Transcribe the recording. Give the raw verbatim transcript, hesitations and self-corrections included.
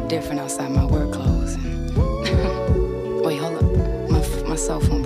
different outside my work clothes. And wait, hold up. My, my cell phone